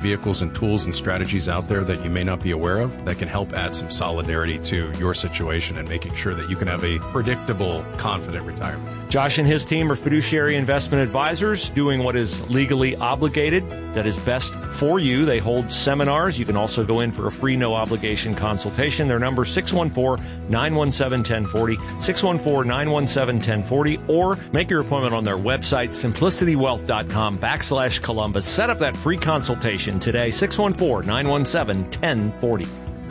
vehicles and tools and strategies out there that you may not be aware of that can help add some solidarity to your situation and making sure that you can have a predictable, confident retirement. Josh and his team are fiduciary investment advisors doing what is legally obligated, that is best for you. They hold seminars. You can also go in for a free no-obligation consultation. Their number 614-917-1040, 614-917-1040, or make your appointment on their website, simplicitywealth.com/Columbus. Set up that free consultation today, 614-917-1040.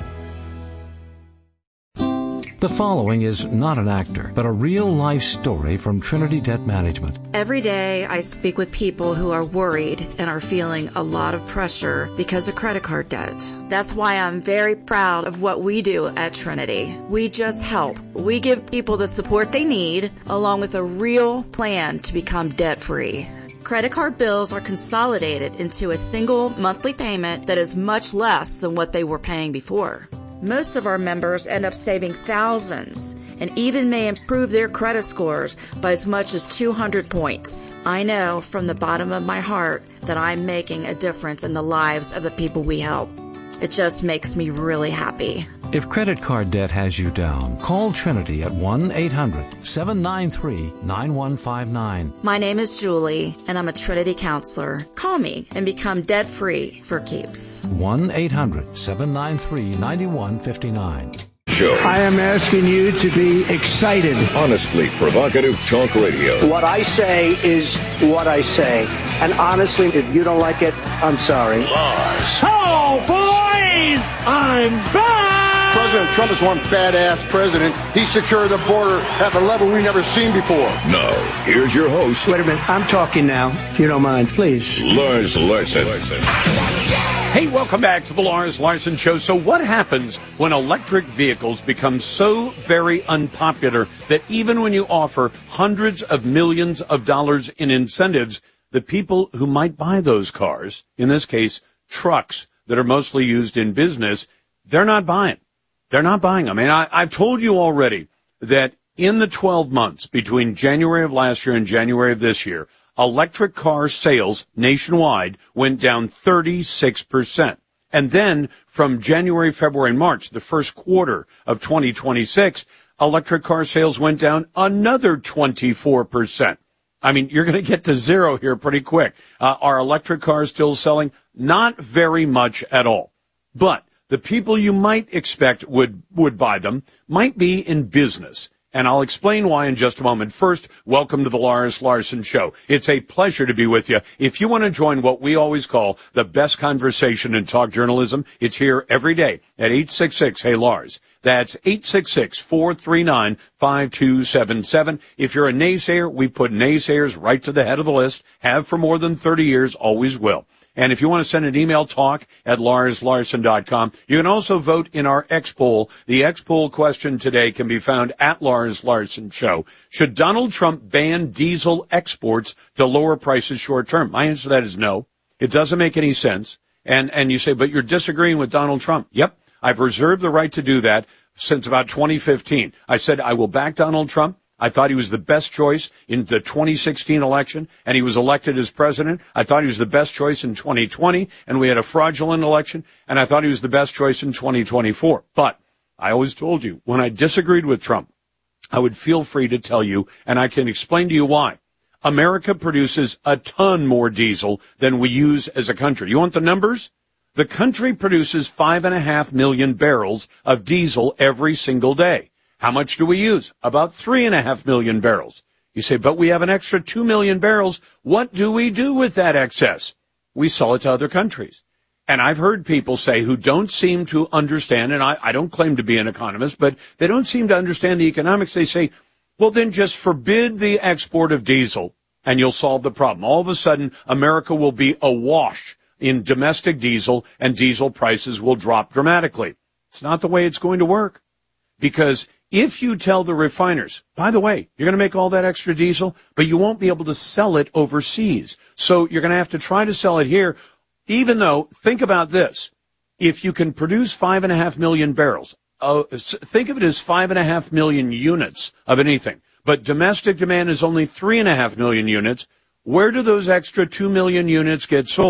The following is not an actor, but a real-life story from Trinity Debt Management. Every day I speak with people who are worried and are feeling a lot of pressure because of credit card debt. That's why I'm very proud of what we do at Trinity. We just help. We give people the support they need, along with a real plan to become debt-free. Credit card bills are consolidated into a single monthly payment that is much less than what they were paying before. Most of our members end up saving thousands and even may improve their credit scores by as much as 200 points. I know from the bottom of my heart that I'm making a difference in the lives of the people we help. It just makes me really happy. If credit card debt has you down, call Trinity at 1-800-793-9159. My name is Julie, and I'm a Trinity counselor. Call me and become debt-free for keeps. 1-800-793-9159. Show. I am asking you to be excited. Honestly provocative talk radio. What I say is what I say. And honestly, if you don't like it, I'm sorry. Lars. Oh, boys! I'm back! President Trump is one badass president. He secured the border at a level we've never seen before. Now, here's your host. Wait a minute. I'm talking now, if you don't mind, please. Lars Larson. Hey, welcome back to the Lars Larson Show. So what happens when electric vehicles become so very unpopular that even when you offer hundreds of millions of dollars in incentives, the people who might buy those cars, in this case, trucks that are mostly used in business, they're not buying. They're not buying them. And I've told you already that in the 12 months between January of last year and January of this year, electric car sales nationwide went down 36%. And then from January, February, and March, the first quarter of 2026, electric car sales went down another 24%. I mean, you're going to get to zero here pretty quick. Are electric cars still selling? Not very much at all. But the people you might expect would buy them might be in business. And I'll explain why in just a moment. First, welcome to the Lars Larson Show. It's a pleasure to be with you. If you want to join what we always call the best conversation in talk journalism, it's here every day at 866-HEY-LARS. That's 866-439-5277. If you're a naysayer, we put naysayers right to the head of the list. Have for more than 30 years, always will. And if you want to send an email, talk@larslarson.com. You can also vote in our X poll. The X poll question today can be found at Lars Larson Show. Should Donald Trump ban diesel exports to lower prices short term? My answer to that is no. It doesn't make any sense. And you say, but you're disagreeing with Donald Trump. Yep. I've reserved the right to do that since about 2015. I said I will back Donald Trump. I thought he was the best choice in the 2016 election, and he was elected as president. I thought he was the best choice in 2020, and we had a fraudulent election, and I thought he was the best choice in 2024. But I always told you, when I disagreed with Trump, I would feel free to tell you, and I can explain to you why. America produces a ton more diesel than we use as a country. You want the numbers? The country produces 5.5 million barrels of diesel every single day. How much do we use? About 3.5 million barrels. You say, but we have an extra 2 million barrels. What do we do with that excess? We sell it to other countries. And I've heard people say who don't seem to understand, and I don't claim to be an economist, but they don't seem to understand the economics. They say, well, then just forbid the export of diesel and you'll solve the problem. All of a sudden, America will be awash in domestic diesel and diesel prices will drop dramatically. It's not the way it's going to work. Because if you tell the refiners, by the way, you're going to make all that extra diesel, but you won't be able to sell it overseas. So you're going to have to try to sell it here, even though, think about this. If you can produce 5.5 million barrels, think of it as 5.5 million units of anything, but domestic demand is only 3.5 million units. Where do those extra 2 million units get sold?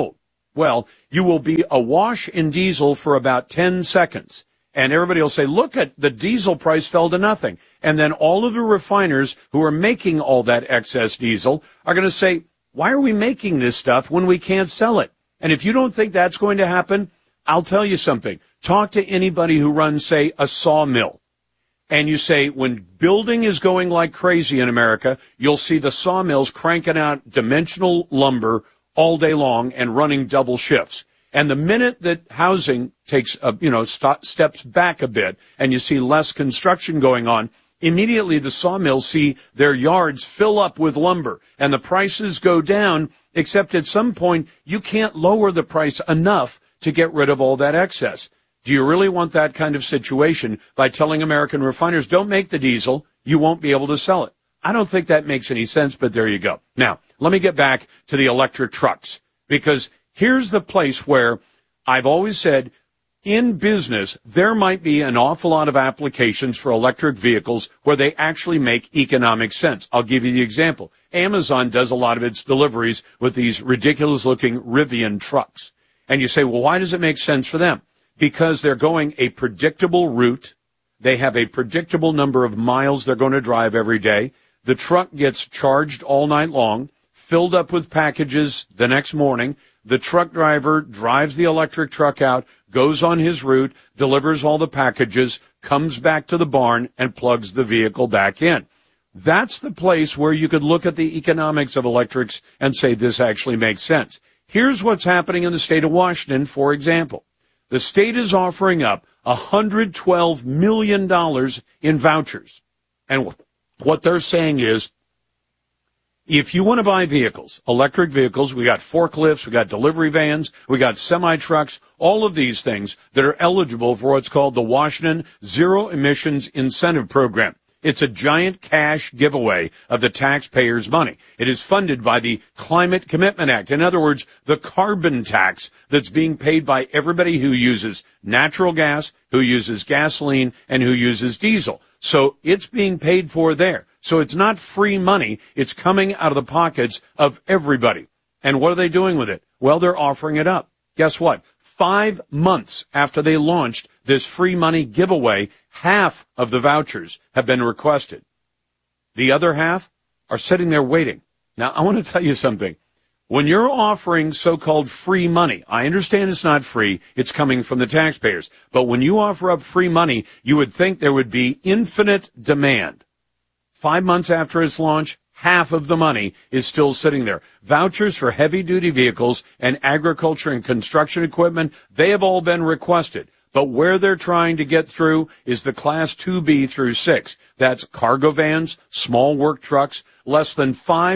Well, you will be awash in diesel for about 10 seconds. And everybody will say, look at the diesel price fell to nothing. And then all of the refiners who are making all that excess diesel are going to say, why are we making this stuff when we can't sell it? And if you don't think that's going to happen, I'll tell you something. Talk to anybody who runs, say, a sawmill. And you say, when building is going like crazy in America, you'll see the sawmills cranking out dimensional lumber all day long and running double shifts. And the minute that housing takes, steps back a bit and you see less construction going on, immediately the sawmills see their yards fill up with lumber and the prices go down, except at some point you can't lower the price enough to get rid of all that excess. Do you really want that kind of situation by telling American refiners, don't make the diesel, you won't be able to sell it? I don't think that makes any sense, but there you go. Now, let me get back to the electric trucks, because here's the place where I've always said in business, there might be an awful lot of applications for electric vehicles where they actually make economic sense. I'll give you the example. Amazon does a lot of its deliveries with these ridiculous-looking Rivian trucks. And you say, well, why does it make sense for them? Because they're going a predictable route. They have a predictable number of miles they're going to drive every day. The truck gets charged all night long, filled up with packages the next morning. The truck driver drives the electric truck out, goes on his route, delivers all the packages, comes back to the barn, and plugs the vehicle back in. That's the place where you could look at the economics of electrics and say this actually makes sense. Here's what's happening in the state of Washington, for example. The state is offering up $112 million in vouchers. And what they're saying is, if you want to buy vehicles, electric vehicles, we got forklifts, we got delivery vans, we got semi-trucks, all of these things that are eligible for what's called the Washington Zero Emissions Incentive Program. It's a giant cash giveaway of the taxpayers' money. It is funded by the Climate Commitment Act. In other words, the carbon tax that's being paid by everybody who uses natural gas, who uses gasoline, and who uses diesel. So it's being paid for there. So it's not free money. It's coming out of the pockets of everybody. And what are they doing with it? Well, they're offering it up. Guess what? 5 months after they launched this free money giveaway, half of the vouchers have been requested. The other half are sitting there waiting. Now, I want to tell you something. When you're offering so-called free money, I understand it's not free, it's coming from the taxpayers. But when you offer up free money, you would think there would be infinite demand. 5 months after its launch, half of the money is still sitting there. Vouchers for heavy-duty vehicles and agriculture and construction equipment, they have all been requested. But where they're trying to get through is the Class 2B through 6. That's cargo vans, small work trucks. Less than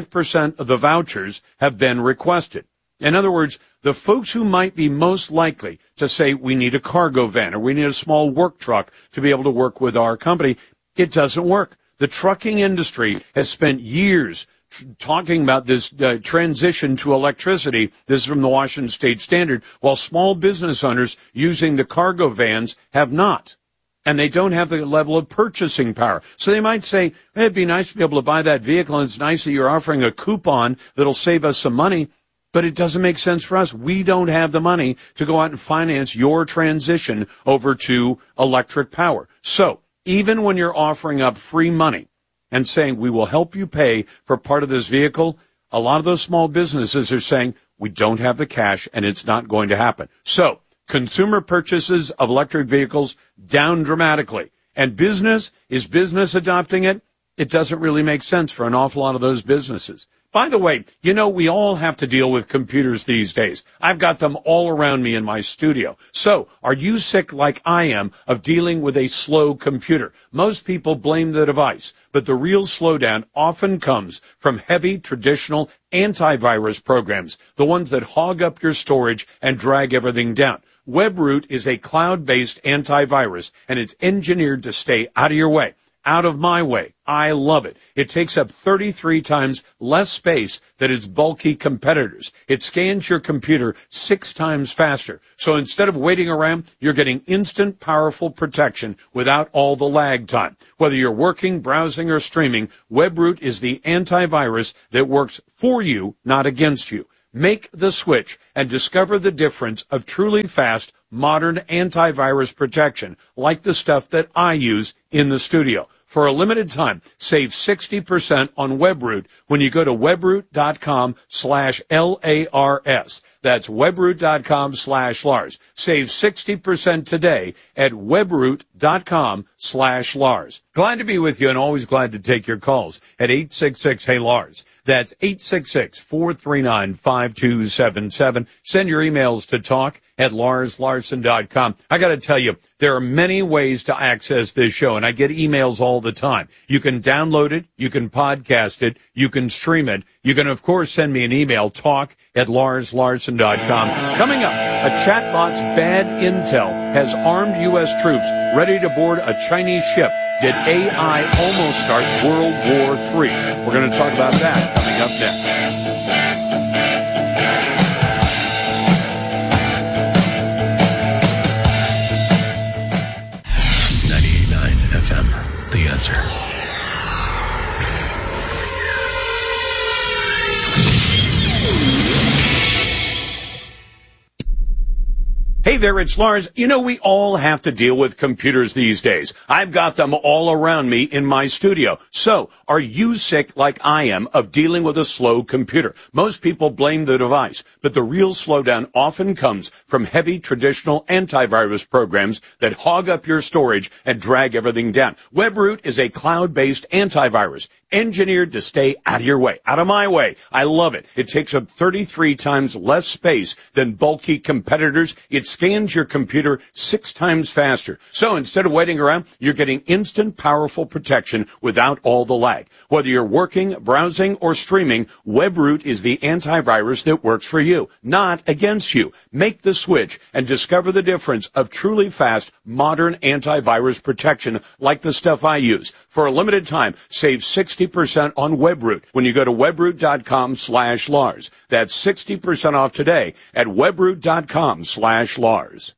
5% of the vouchers have been requested. In other words, the folks who might be most likely to say we need a cargo van or we need a small work truck to be able to work with our company, it doesn't work. The trucking industry has spent years talking about this transition to electricity. This is from the Washington State Standard, while small business owners using the cargo vans have not. And they don't have the level of purchasing power. So they might say, hey, it'd be nice to be able to buy that vehicle, and it's nice that you're offering a coupon that'll save us some money, but it doesn't make sense for us. We don't have the money to go out and finance your transition over to electric power. So even when you're offering up free money and saying we will help you pay for part of this vehicle, a lot of those small businesses are saying we don't have the cash and it's not going to happen. So consumer purchases of electric vehicles down dramatically. And is business adopting it? It doesn't really make sense for an awful lot of those businesses. By the way, we all have to deal with computers these days. I've got them all around me in my studio. So, are you sick like I am of dealing with a slow computer? Most people blame the device, but the real slowdown often comes from heavy traditional antivirus programs, the ones that hog up your storage and drag everything down. WebRoot is a cloud-based antivirus, and it's engineered to stay out of your way. Out of my way. I love it. It takes up 33 times less space than its bulky competitors. It scans your computer 6 times faster. So instead of waiting around, you're getting instant, powerful protection without all the lag time. Whether you're working, browsing, or streaming, WebRoot is the antivirus that works for you, not against you. Make the switch and discover the difference of truly fast, modern antivirus protection, like the stuff that I use in the studio. For a limited time, save 60% on WebRoot when you go to webroot.com/LARS. That's webroot.com/Lars. Save 60% today at webroot.com/Lars. Glad to be with you and always glad to take your calls at 866-HEY-LARS. That's 866-439-5277. Send your emails to talk@LarsLarson.com. I got to tell you, there are many ways to access this show, and I get emails all the time. You can download it. You can podcast it. You can stream it. You can, of course, send me an email, talk@LarsLarson.com. Coming up, a chatbot's bad intel has armed U.S. troops ready to board a Chinese ship. Did AI almost start World War III? We're going to talk about that coming up next. 98.9 FM, The Answer. Hey there, it's Lars. You know, we all have to deal with computers these days. I've got them all around me in my studio. So, are you sick like I am of dealing with a slow computer? Most people blame the device, but the real slowdown often comes from heavy traditional antivirus programs that hog up your storage and drag everything down. WebRoot is a cloud-based antivirus engineered to stay out of your way, out of my way. I love it. It takes up 33 times less space than bulky competitors. It scans your computer 6 times faster. So instead of waiting around, you're getting instant, powerful protection without all the lag. Whether you're working, browsing, or streaming, WebRoot is the antivirus that works for you, not against you. Make the switch and discover the difference of truly fast, modern antivirus protection like the stuff I use. For a limited time, save 60% on WebRoot when you go to webroot.com/Lars. That's 60% off today at webroot.com/Lars.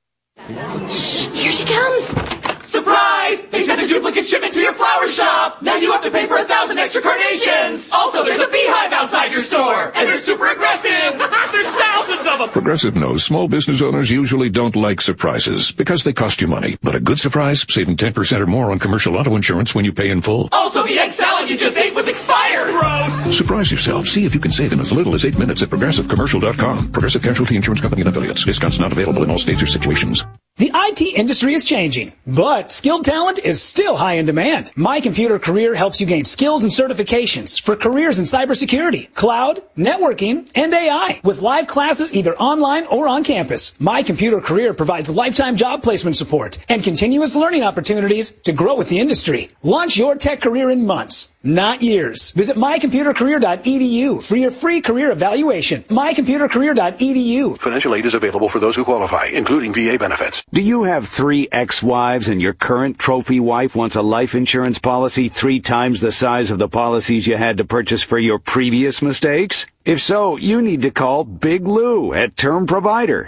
Here she comes! Surprise! They sent a duplicate shipment to your flower shop! Now you have to pay for 1,000 extra carnations! Also, there's a beehive outside your store! And they're super aggressive! There's thousands of them! Progressive knows small business owners usually don't like surprises because they cost you money. But a good surprise, saving 10% or more on commercial auto insurance when you pay in full. Also, the egg salad you just ate was expired! Gross! Surprise yourself. See if you can save in as little as 8 minutes at ProgressiveCommercial.com. Progressive Casualty Insurance Company and Affiliates. Discounts not available in all states or situations. The IT industry is changing, but skilled talent is still high in demand. My Computer Career helps you gain skills and certifications for careers in cybersecurity, cloud, networking, and AI. With live classes either online or on campus, My Computer Career provides lifetime job placement support and continuous learning opportunities to grow with the industry. Launch your tech career in months, not years. Visit mycomputercareer.edu for your free career evaluation. mycomputercareer.edu. Financial aid is available for those who qualify, including VA benefits. Do you have 3 ex-wives and your current trophy wife wants a life insurance policy 3 times the size of the policies you had to purchase for your previous mistakes? If so, you need to call Big Lou at Term Provider,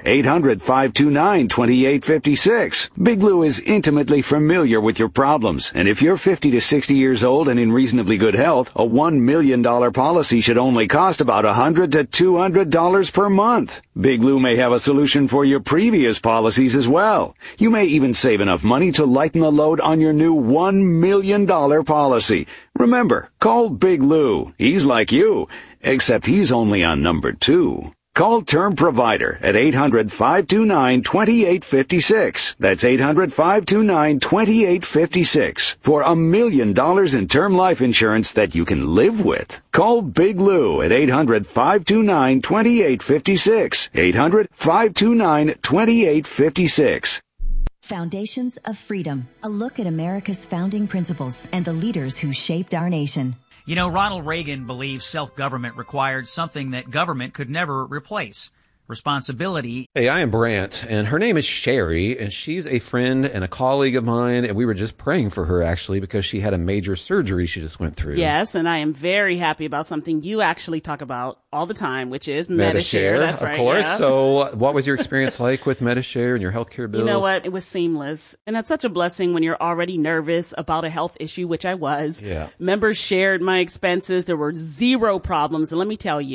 800-529-2856. Big Lou is intimately familiar with your problems, and if you're 50 to 60 years old and in reasonably good health, a $1 million policy should only cost about $100 to $200 per month. Big Lou may have a solution for your previous policies as well. You may even save enough money to lighten the load on your new $1 million policy. Remember, call Big Lou. He's like you, except he's only on number 2. Call Term Provider at 800-529-2856. That's 800-529-2856 for $1 million in term life insurance that you can live with. Call Big Lou at 800-529-2856. 800-529-2856. Foundations of Freedom, a look at America's founding principles and the leaders who shaped our nation. You know, Ronald Reagan believed self-government required something that government could never replace: responsibility. Hey, I am Brant, and her name is Sherry, and she's a friend and a colleague of mine, and we were just praying for her, actually, because she had a major surgery she just went through. Yes, and I am very happy about something you actually talk about all the time, which is Medi-Share. That's right, of course. Yeah. So what was your experience like with Medi-Share and your healthcare bills? You know what? It was seamless. And that's such a blessing when you're already nervous about a health issue, which I was. Yeah. Members shared my expenses. There were 0 problems. And let me tell you,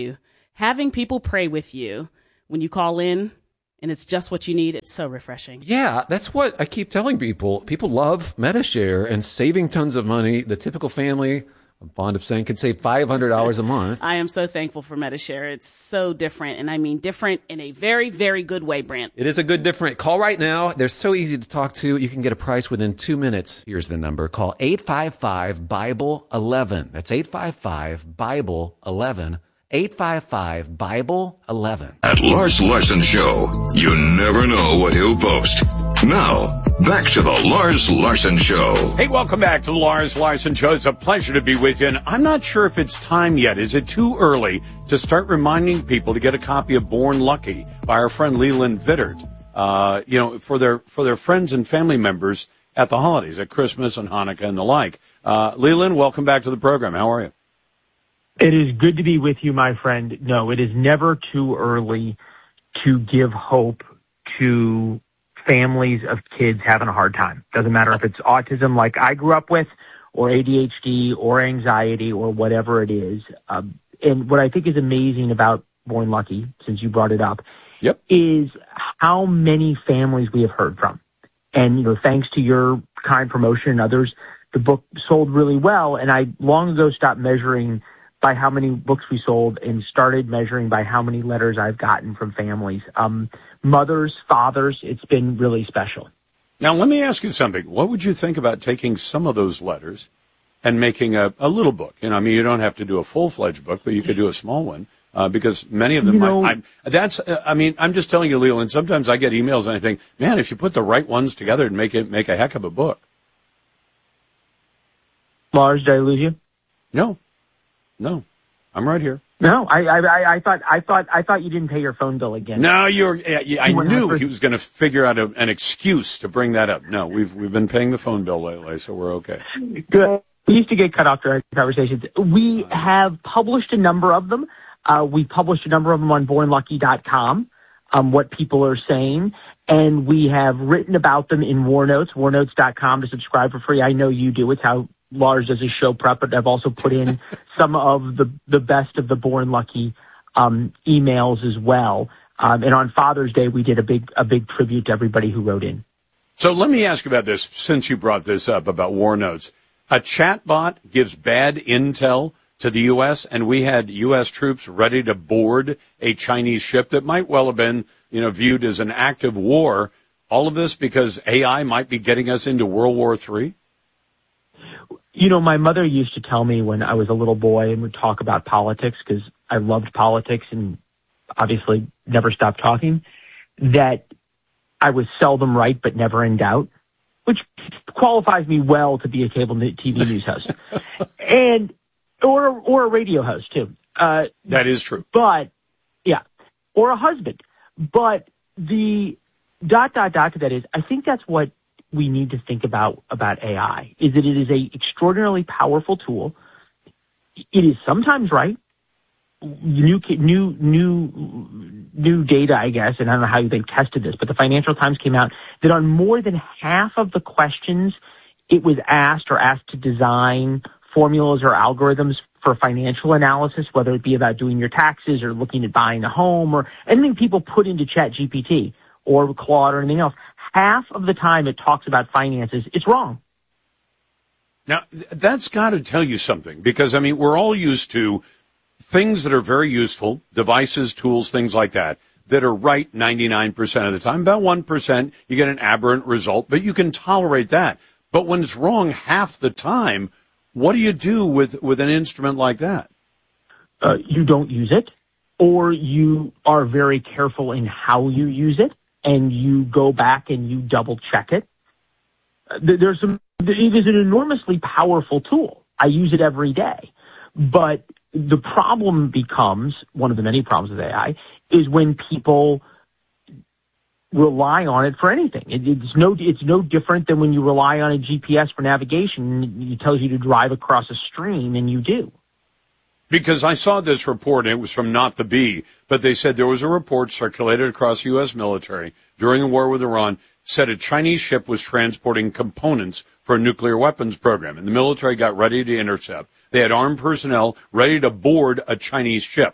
having people pray with you when you call in and it's just what you need, it's so refreshing. Yeah, that's what I keep telling people. People love Medi-Share and saving tons of money. The typical family, I'm fond of saying, can save $500 a month. I am so thankful for Medi-Share. It's so different, and I mean different in a very, very good way, Brent. It is a good different. Call right now. They're so easy to talk to. You can get a price within 2 minutes. Here's the number. Call 855-BIBLE-11. That's 855-BIBLE-11. 855-BIBLE-11. At Lars Larson Show, you never know what he'll post. Now, back to the Lars Larson Show. Hey, welcome back to the Lars Larson Show. It's a pleasure to be with you. And I'm not sure if it's time yet. Is it too early to start reminding people to get a copy of Born Lucky by our friend Leland Vittert? For their friends and family members at the holidays, at Christmas and Hanukkah and the like. Leland, welcome back to the program. How are you? It is good to be with you, my friend. No, it is never too early to give hope to families of kids having a hard time. Doesn't matter if it's autism like I grew up with, or ADHD, or anxiety, or whatever it is. And what I think is amazing about Born Lucky, since you brought it up, is how many families we have heard from. And, thanks to your kind promotion and others, the book sold really well. And I long ago stopped measuring by how many books we sold and started measuring by how many letters I've gotten from families. Mothers, fathers, it's been really special. Now, let me ask you something. What would you think about taking some of those letters and making a little book? You don't have to do a full-fledged book, but you could do a small one, because many of them I'm just telling you, Leland, sometimes I get emails and I think, man, if you put the right ones together and make a heck of a book. Lars, did I lose you? No, I'm right here. No, I thought you didn't pay your phone bill again. No, I knew he was going to figure out an excuse to bring that up. No, we've been paying the phone bill lately, so we're okay. Good. We used to get cut off during conversations. We have published a number of them. We published a number of them on bornlucky.com, what people are saying. And we have written about them in War Notes, warnotes.com to subscribe for free. I know you do. It's how Lars does his show prep, but I've also put in some of the best of the Born Lucky emails as well. And on Father's Day, we did a big tribute to everybody who wrote in. So let me ask you about this, since you brought this up about War Notes. A chatbot gives bad intel to the U.S., and we had U.S. troops ready to board a Chinese ship that might well have been, viewed as an active war. All of this because AI might be getting us into World War III? My mother used to tell me when I was a little boy and would talk about politics, because I loved politics and obviously never stopped talking, that I was seldom right but never in doubt, which qualifies me well to be a cable TV news host or a radio host too. That is true. But yeah, or a husband. But the ... to that is, I think that's what we need to think about AI, is that it is a extraordinarily powerful tool. It is sometimes right. New data, I guess, and I don't know how they've tested this, but the Financial Times came out that on more than half of the questions it was asked to design formulas or algorithms for financial analysis, whether it be about doing your taxes or looking at buying a home or anything people put into ChatGPT or Claude or anything else. Half of the time it talks about finances, it's wrong. Now, that's got to tell you something, because, we're all used to things that are very useful, devices, tools, things like that are right 99% of the time. About 1%, you get an aberrant result, but you can tolerate that. But when it's wrong half the time, what do you do with an instrument like that? You don't use it, or you are very careful in how you use it, and you go back and you double check it. It is an enormously powerful tool. I use it every day. But the problem becomes, one of the many problems with AI, is when people rely on it for anything. It's no different than when you rely on a GPS for navigation. It tells you to drive across a stream, and you do. Because I saw this report, and it was from Not the Bee, but they said there was a report circulated across the U.S. military during the war with Iran, said a Chinese ship was transporting components for a nuclear weapons program, and the military got ready to intercept. They had armed personnel ready to board a Chinese ship.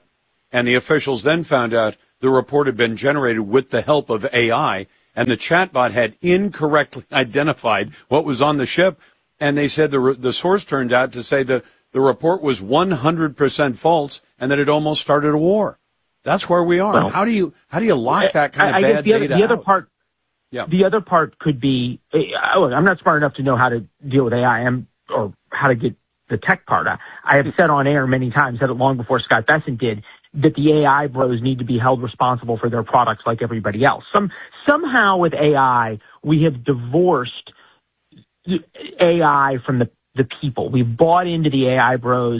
And the officials then found out the report had been generated with the help of AI, and the chatbot had incorrectly identified what was on the ship. And they said the source turned out to say that the report was 100% false and that it almost started a war. That's where we are. Well, how do you lock that kind of bad data out? The other part could be, I'm not smart enough to know how to deal with AI or how to get the tech part. I have said on air many times, said it long before Scott Bessent did, that the AI bros need to be held responsible for their products like everybody else. Somehow with AI, we have divorced AI from the people. We've bought into the AI bros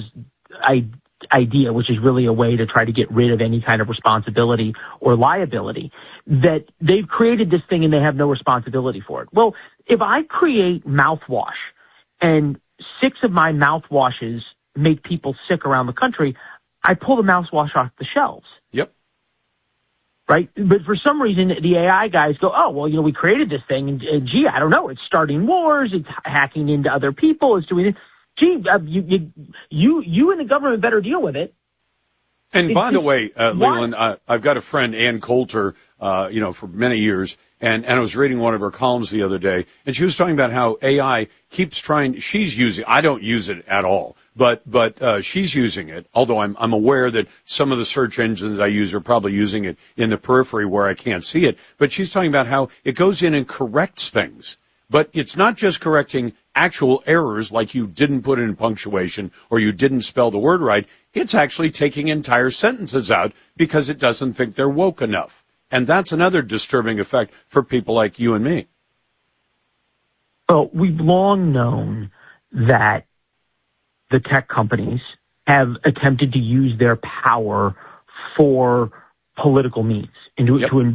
idea, which is really a way to try to get rid of any kind of responsibility or liability, that they've created this thing and they have no responsibility for it. Well, if I create mouthwash and 6 of my mouthwashes make people sick around the country, I pull the mouthwash off the shelves. Yep. Right? But for some reason, the AI guys go, oh, well, we created this thing, and gee, I don't know, it's starting wars, it's hacking into other people, it's doing it. Gee, you and the government better deal with it. And by the way, Leland, I've got a friend, Ann Coulter, for many years, and I was reading one of her columns the other day, and she was talking about how AI keeps she's using, I don't use it at all, but she's using it, although I'm aware that some of the search engines I use are probably using it in the periphery where I can't see it, but she's talking about how it goes in and corrects things. But it's not just correcting actual errors like you didn't put in punctuation or you didn't spell the word right. It's actually taking entire sentences out because it doesn't think they're woke enough. And that's another disturbing effect for people like you and me. Well, we've long known that the tech companies have attempted to use their power for political means and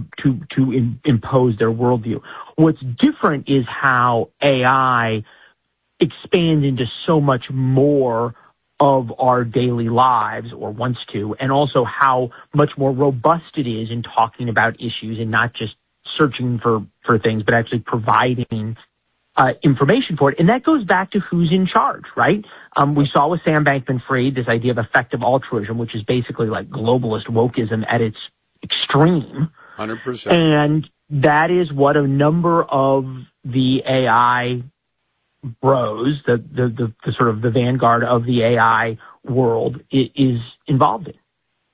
to impose their worldview. What's different is how AI expands into so much more of our daily lives, or wants to, and also how much more robust it is in talking about issues and not just searching for things, but actually providing information for it. And that goes back to who's in charge, right? We saw with Sam Bankman-Fried this idea of effective altruism, which is basically like globalist wokeism at its extreme. 100%. And that is what a number of the AI bros, the sort of the vanguard of the AI world is involved in.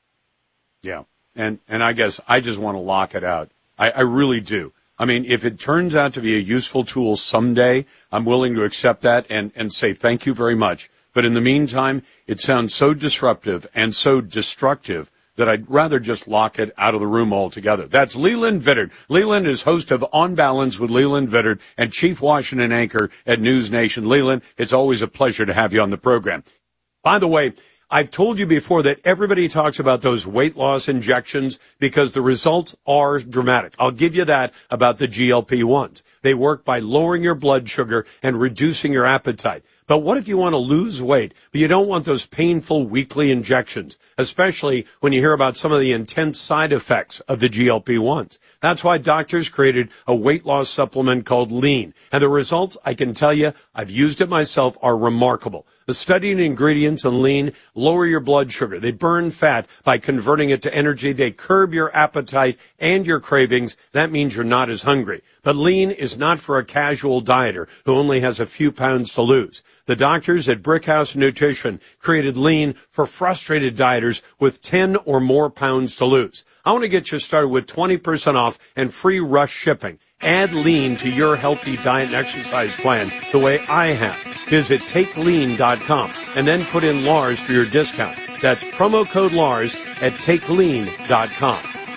Yeah. And I guess I just want to lock it out. I really do. I mean, if it turns out to be a useful tool someday, I'm willing to accept that and say thank you very much. But in the meantime, it sounds so disruptive and so destructive that I'd rather just lock it out of the room altogether. That's Leland Vittert. Leland is host of On Balance with Leland Vittert and chief Washington anchor at News Nation. Leland, it's always a pleasure to have you on the program. By the way, I've told you before that everybody talks about those weight loss injections because the results are dramatic. I'll give you that about the GLP-1s. They work by lowering your blood sugar and reducing your appetite. But what if you want to lose weight, but you don't want those painful weekly injections, especially when you hear about some of the intense side effects of the GLP-1s? That's why doctors created a weight loss supplement called Lean. And the results, I can tell you, I've used it myself, are remarkable. The studied ingredients in Lean lower your blood sugar. They burn fat by converting it to energy. They curb your appetite and your cravings. That means you're not as hungry. But Lean is not for a casual dieter who only has a few pounds to lose. The doctors at Brickhouse Nutrition created Lean for frustrated dieters with 10 or more pounds to lose. I want to get you started with 20% off and free rush shipping. Add Lean to your healthy diet and exercise plan the way I have. Visit TakeLean.com and then put in Lars for your discount. That's promo code Lars at TakeLean.com.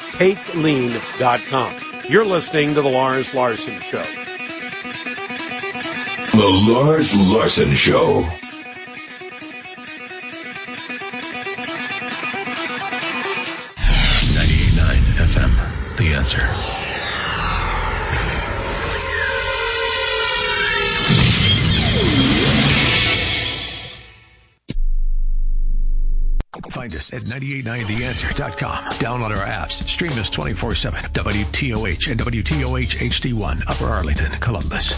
TakeLean.com. You're listening to The Lars Larson Show. The Lars Larson Show. FM, The Answer. Find us at 989theanswer.com. Download our apps. Stream us 24/7. WTOH and WTOH HD1, Upper Arlington, Columbus.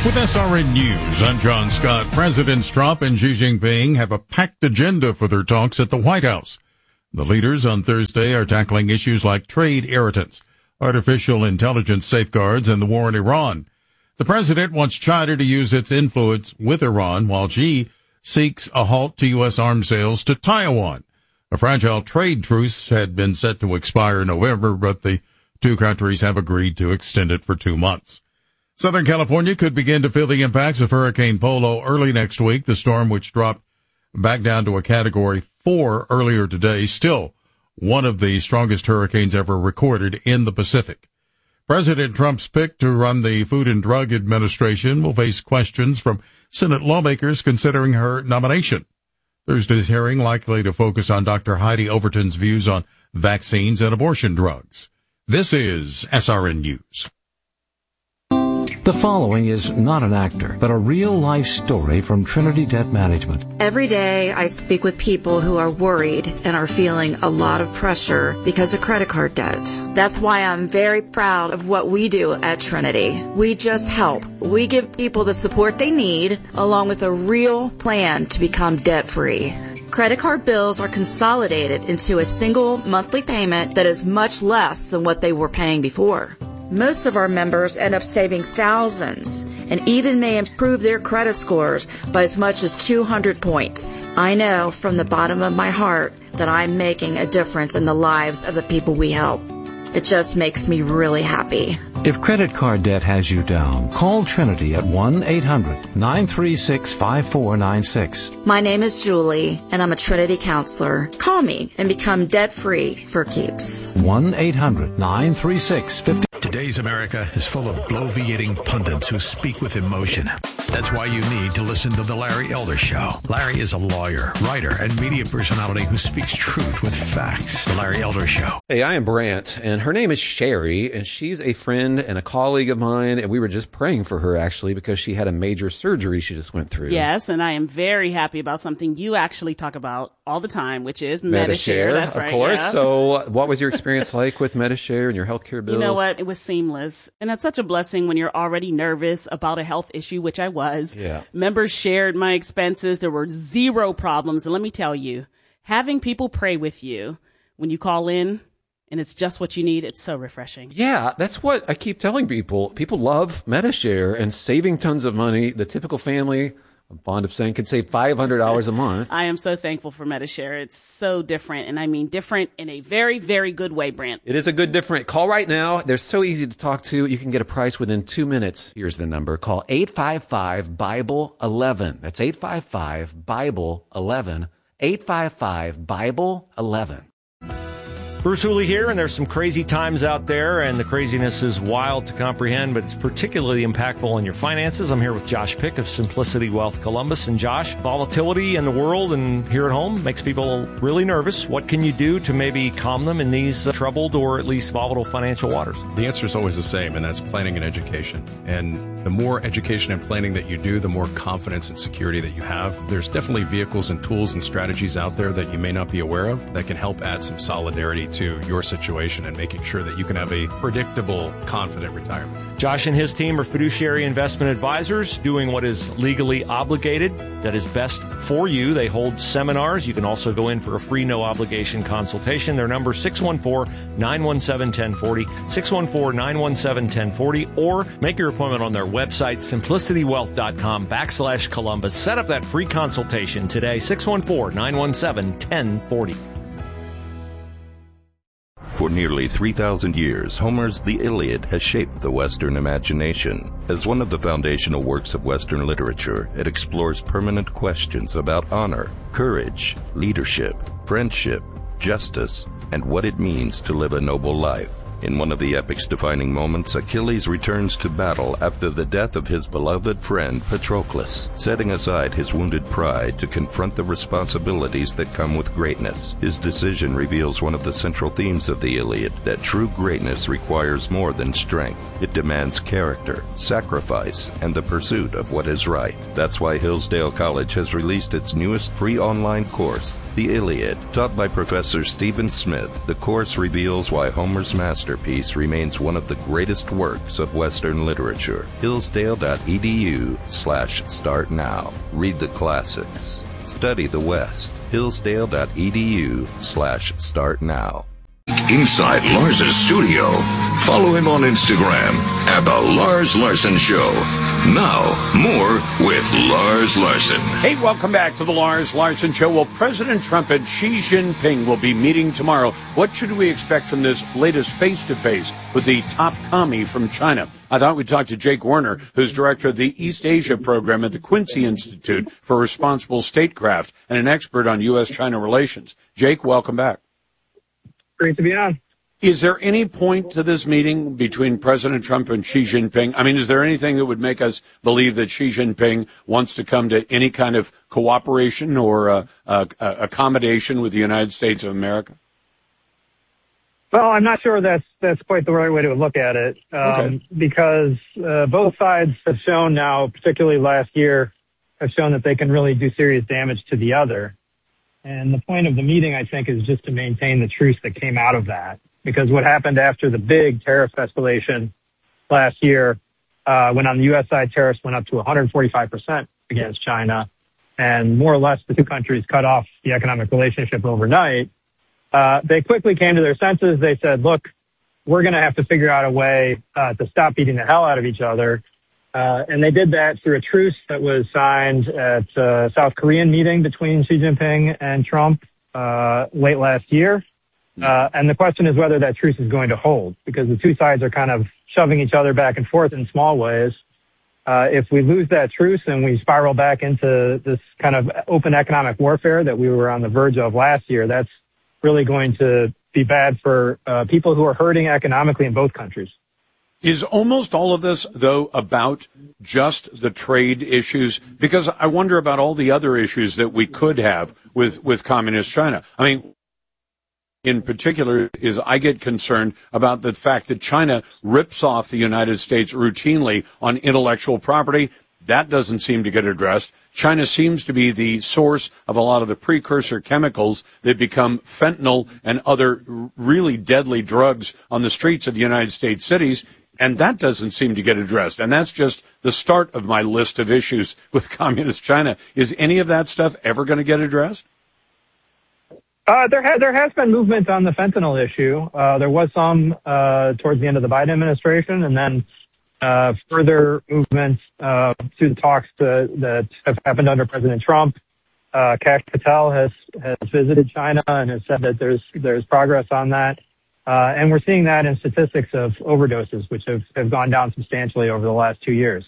With SRN News, I'm John Scott. Presidents Trump and Xi Jinping have a packed agenda for their talks at the White House. The leaders on Thursday are tackling issues like trade irritants, artificial intelligence safeguards, and the war in Iran. The president wants China to use its influence with Iran, while Xi seeks a halt to U.S. arms sales to Taiwan. A fragile trade truce had been set to expire in November, but the two countries have agreed to extend it for 2 months. Southern California could begin to feel the impacts of Hurricane Polo early next week. The storm, which dropped back down to a Category 4 earlier today, still one of the strongest hurricanes ever recorded in the Pacific. President Trump's pick to run the Food and Drug Administration will face questions from Senate lawmakers considering her nomination. Thursday's hearing likely to focus on Dr. Heidi Overton's views on vaccines and abortion drugs. This is SRN News. The following is not an actor, but a real-life story from Trinity Debt Management. Every day I speak with people who are worried and are feeling a lot of pressure because of credit card debt. That's why I'm very proud of what we do at Trinity. We just help. We give people the support they need, along with a real plan to become debt-free. Credit card bills are consolidated into a single monthly payment that is much less than what they were paying before. Most of our members end up saving thousands and even may improve their credit scores by as much as 200 points. I know from the bottom of my heart that I'm making a difference in the lives of the people we help. It just makes me really happy. If credit card debt has you down, call Trinity at 1-800-936-5496. My name is Julie, and I'm a Trinity counselor. Call me and become debt-free for keeps. 1-800-936-5496. Today's America is full of bloviating pundits who speak with emotion. That's why you need to listen to The Larry Elder Show. Larry is a lawyer, writer, and media personality who speaks truth with facts. The Larry Elder Show. Hey, I am Brant, and her name is Sherry, and she's a friend and a colleague of mine, and we were just praying for her, actually, because she had a major surgery she just went through. Yes, and I am very happy about something you actually talk about all the time, which is Medi-Share. That's right, of course. Yeah. So what was your experience like with Medi-Share and your healthcare bills? You know what? It was seamless. And that's such a blessing when you're already nervous about a health issue, which I was. Yeah. Members shared my expenses. There were zero problems. And let me tell you, having people pray with you when you call in and it's just what you need, it's so refreshing. Yeah, that's what I keep telling people. People love Medi-Share and saving tons of money. The typical family, I'm fond of saying, could save $500 a month. I am so thankful for Medi-Share. It's so different, and I mean different in a very, very good way, Brant. It is a good different. Call right now. They're so easy to talk to. You can get a price within 2 minutes. Here's the number. Call 855-BIBLE-11. That's 855-BIBLE-11. 855-BIBLE-11. Bruce Hooley here, and there's some crazy times out there, and the craziness is wild to comprehend, but it's particularly impactful on your finances. I'm here with Josh Pick of Simplicity Wealth Columbus. And Josh, volatility in the world and here at home makes people really nervous. What can you do to maybe calm them in these troubled or at least volatile financial waters? The answer is always the same, and that's planning and education. And the more education and planning that you do, the more confidence and security that you have. There's definitely vehicles and tools and strategies out there that you may not be aware of that can help add some solidarity to your situation and making sure that you can have a predictable, confident retirement. Josh and his team are fiduciary investment advisors doing what is legally obligated that is best for you. They hold seminars. You can also go in for a free no-obligation consultation. Their number is 614-917-1040, 614-917-1040, or make your appointment on their website, simplicitywealth.com/Columbus. Set up that free consultation today, 614-917-1040. For nearly 3,000 years, Homer's The Iliad has shaped the Western imagination. As one of the foundational works of Western literature, it explores permanent questions about honor, courage, leadership, friendship, justice, and what it means to live a noble life. In one of the epic's defining moments, Achilles returns to battle after the death of his beloved friend Patroclus, setting aside his wounded pride to confront the responsibilities that come with greatness. His decision reveals one of the central themes of the Iliad, that true greatness requires more than strength. It demands character, sacrifice, and the pursuit of what is right. That's why Hillsdale College has released its newest free online course, The Iliad. Taught by Professor Stephen Smith, the course reveals why Homer's master masterpiece remains one of the greatest works of Western literature. Hillsdale.edu/start now. Read the classics. Study the West. Hillsdale.edu/start now. Inside Lars's studio. Follow him on Instagram at The Lars Larson Show. Now, more with Lars Larson. Hey, welcome back to The Lars Larson Show. Well, President Trump and Xi Jinping will be meeting tomorrow. What should we expect from this latest face-to-face with the top commie from China? I thought we'd talk to Jake Warner, who's director of the East Asia program at the Quincy Institute for Responsible Statecraft and an expert on U.S.-China relations. Jake, welcome back. Great to be on. Is there any point to this meeting between President Trump and Xi Jinping? I mean, is there anything that would make us believe that Xi Jinping wants to come to any kind of cooperation or accommodation with the United States of America? Well, I'm not sure that's quite the right way to look at it, because both sides have shown now, particularly last year, have shown that they can really do serious damage to the other. And the point of the meeting, I think, is just to maintain the truce that came out of that. Because what happened after the big tariff escalation last year, when on the U.S. side, tariffs went up to 145% against China, and more or less the two countries cut off the economic relationship overnight, they quickly came to their senses. They said, look, we're going to have to figure out a way to stop beating the hell out of each other. And they did that through a truce that was signed at a South Korean meeting between Xi Jinping and Trump late last year. And the question is whether that truce is going to hold, because the two sides are kind of shoving each other back and forth in small ways. If we lose that truce and we spiral back into this kind of open economic warfare that we were on the verge of last year, that's really going to be bad for people who are hurting economically in both countries. Is almost all of this, though, about just the trade issues? Because I wonder about all the other issues that we could have with communist China. I mean, in particular, is I get concerned about the fact that China rips off the United States routinely on intellectual property. That doesn't seem to get addressed. China seems to be the source of a lot of the precursor chemicals that become fentanyl and other really deadly drugs on the streets of the United States cities. And that doesn't seem to get addressed. And that's just the start of my list of issues with communist China. Is any of that stuff ever going to get addressed? There has been movement on the fentanyl issue. There was some towards the end of the Biden administration, and then further movements through the talks that have happened under President Trump. Kash Patel has visited China and has said that there's progress on that. And we're seeing that in statistics of overdoses, which have gone down substantially over the last 2 years.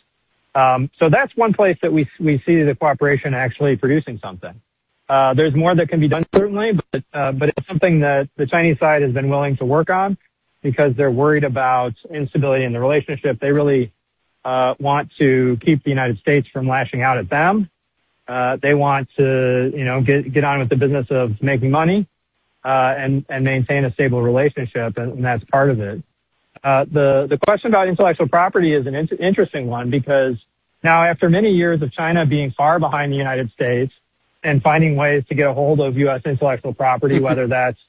So that's one place that we see the cooperation actually producing something. There's more that can be done, certainly, but it's something that the Chinese side has been willing to work on because they're worried about instability in the relationship. They really want to keep the United States from lashing out at them. They want to, get on with the business of making money. And maintain a stable relationship, and that's part of it. The question about intellectual property is an interesting one because now after many years of China being far behind the United States and finding ways to get a hold of U.S. intellectual property, whether that's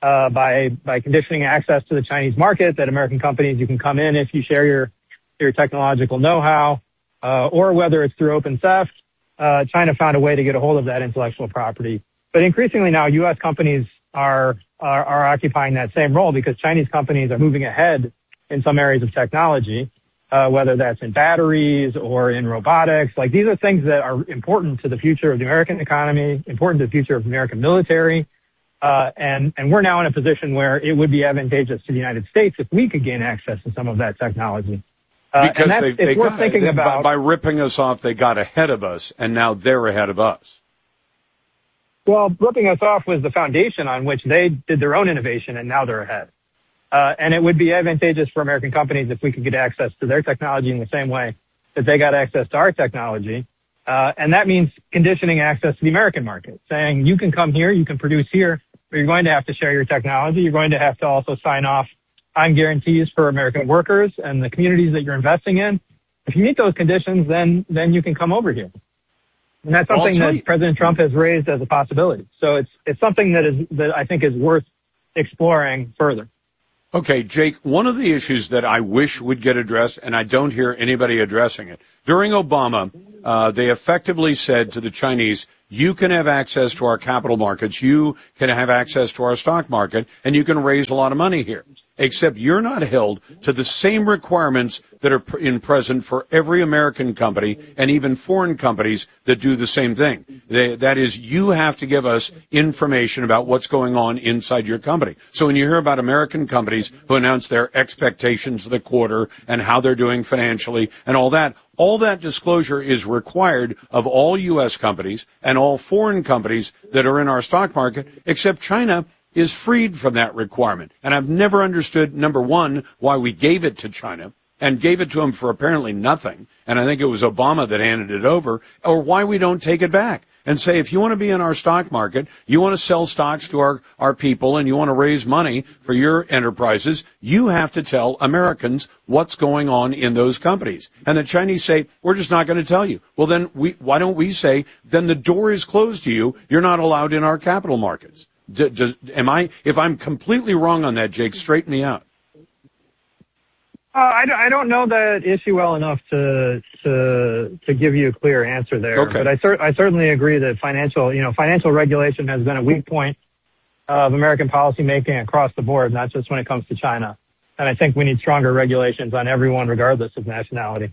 by conditioning access to the Chinese market, that American companies, you can come in if you share your technological know-how, or whether it's through open theft, China found a way to get a hold of that intellectual property. But increasingly now, U.S. companies are occupying that same role because Chinese companies are moving ahead in some areas of technology, whether that's in batteries or in robotics. Like, these are things that are important to the future of the American economy, important to the future of the American military. And we're now in a position where it would be advantageous to the United States if we could gain access to some of that technology. Because by ripping us off, they got ahead of us, and now they're ahead of us. Well, ripping us off was the foundation on which they did their own innovation, and now they're ahead. And it would be advantageous for American companies if we could get access to their technology in the same way that they got access to our technology. And that means conditioning access to the American market, saying you can come here, you can produce here, but you're going to have to share your technology. You're going to have to also sign off on guarantees for American workers and the communities that you're investing in. If you meet those conditions, then you can come over here. And that's something that President Trump has raised as a possibility. So it's something that I think is worth exploring further. Okay, Jake, one of the issues that I wish would get addressed, and I don't hear anybody addressing it, during Obama, they effectively said to the Chinese, you can have access to our capital markets, you can have access to our stock market, and you can raise a lot of money here. Except you're not held to the same requirements that are in present for every American company and even foreign companies that do the same thing. That is, you have to give us information about what's going on inside your company. So when you hear about American companies who announce their expectations of the quarter and how they're doing financially and all that disclosure is required of all U.S. companies and all foreign companies that are in our stock market, except China is freed from that requirement. And I've never understood, number one, why we gave it to China and gave it to them for apparently nothing. And I think it was Obama that handed it over, or why we don't take it back and say, if you want to be in our stock market, you want to sell stocks to our people, and you want to raise money for your enterprises, you have to tell Americans what's going on in those companies. And the Chinese say, we're just not going to tell you. Well, then why don't we say, then the door is closed to you. You're not allowed in our capital markets. If I'm completely wrong on that, Jake, straighten me out. I don't know that issue well enough to give you a clear answer there. Okay. But I certainly agree that financial regulation has been a weak point of American policymaking across the board, not just when it comes to China. And I think we need stronger regulations on everyone, regardless of nationality.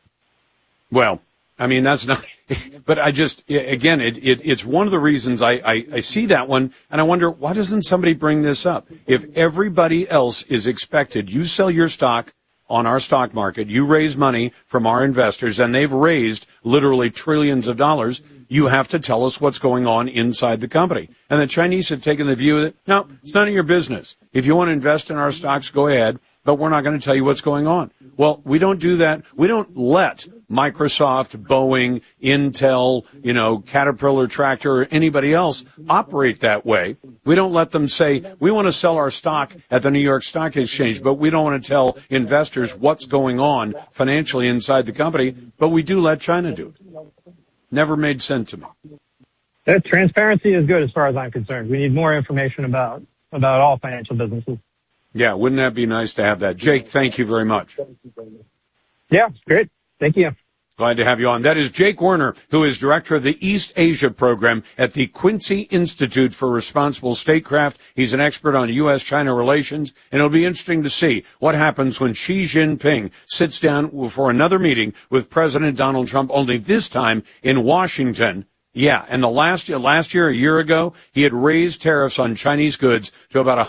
Well, I mean, that's not, but I just, again, it's one of the reasons I see that one, and I wonder, why doesn't somebody bring this up? If everybody else is expected, you sell your stock on our stock market, you raise money from our investors, and they've raised literally trillions of dollars, you have to tell us what's going on inside the company. And the Chinese have taken the view that, no, it's none of your business. If you want to invest in our stocks, go ahead, but we're not going to tell you what's going on. Well, we don't do that. We don't let Microsoft, Boeing, Intel, Caterpillar Tractor, or anybody else operate that way. We don't let them say, we want to sell our stock at the New York Stock Exchange, but we don't want to tell investors what's going on financially inside the company, but we do let China do it. Never made sense to me. That transparency is good as far as I'm concerned. We need more information about all financial businesses. Yeah, wouldn't that be nice to have that? Jake, thank you very much. Yeah, great. Thank you. Glad to have you on. That is Jake Werner, who is director of the East Asia program at the Quincy Institute for Responsible Statecraft. He's an expert on U.S.-China relations, and it'll be interesting to see what happens when Xi Jinping sits down for another meeting with President Donald Trump, only this time in Washington. Yeah, and the last year, a year ago, he had raised tariffs on Chinese goods to about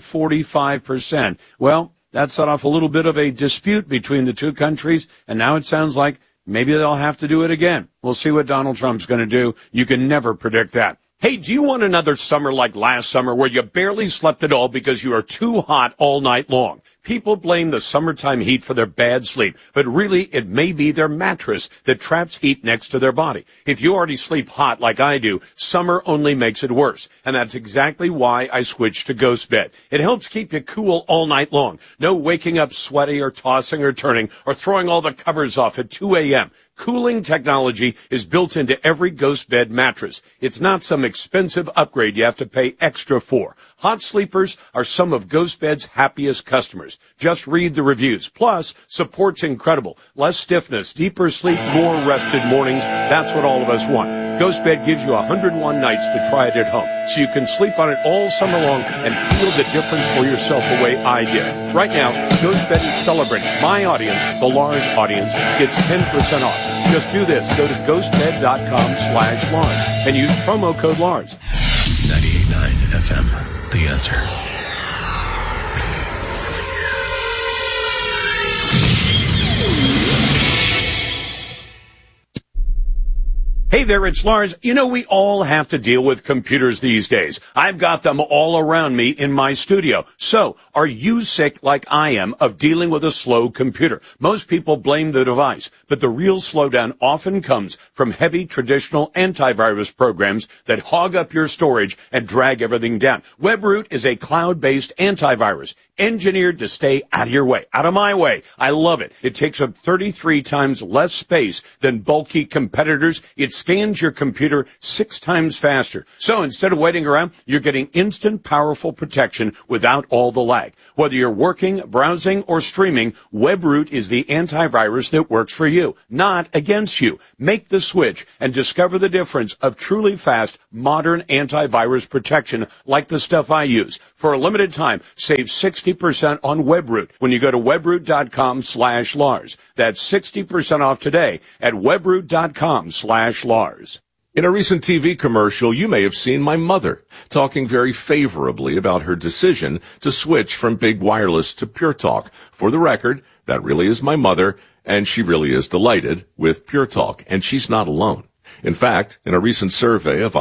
145%. Well, that set off a little bit of a dispute between the two countries, and now it sounds like maybe they'll have to do it again. We'll see what Donald Trump's going to do. You can never predict that. Hey, do you want another summer like last summer where you barely slept at all because you are too hot all night long? People blame the summertime heat for their bad sleep, but really it may be their mattress that traps heat next to their body. If you already sleep hot like I do, summer only makes it worse. And that's exactly why I switched to Ghost Bed. It helps keep you cool all night long. No waking up sweaty or tossing or turning or throwing all the covers off at 2 a.m. Cooling technology is built into every Ghost Bed mattress. It's not some expensive upgrade you have to pay extra for. Hot sleepers are some of Ghost Bed's happiest customers. Just read the reviews. Plus, support's incredible. Less stiffness, deeper sleep, more rested mornings. That's what all of us want. Ghost Bed gives you 101 nights to try it at home, so you can sleep on it all summer long and feel the difference for yourself the way I did. Right now, Ghost Bed is celebrating. My audience, the Lars audience, gets 10% off. Just do this. Go to ghostbed.com/Lars and use promo code Lars. 98.9 FM. The Answer. Hey there, it's Lars. You know, we all have to deal with computers these days. I've got them all around me in my studio. So, are you sick like I am of dealing with a slow computer? Most people blame the device, but the real slowdown often comes from heavy traditional antivirus programs that hog up your storage and drag everything down. WebRoot is a cloud-based antivirus engineered to stay out of your way, out of my way. I love it. It takes up 33 times less space than bulky competitors. It's scans your computer 6 times faster. So instead of waiting around, you're getting instant, powerful protection without all the lag. Whether you're working, browsing, or streaming, WebRoot is the antivirus that works for you, not against you. Make the switch and discover the difference of truly fast, modern antivirus protection like the stuff I use. For a limited time, save 60% on WebRoot when you go to webroot.com/Lars. That's 60% off today at webroot.com/Lars. In a recent TV commercial, you may have seen my mother talking very favorably about her decision to switch from big wireless to Pure Talk. For the record, that really is my mother, and she really is delighted with Pure Talk, and she's not alone. In fact, in a recent survey of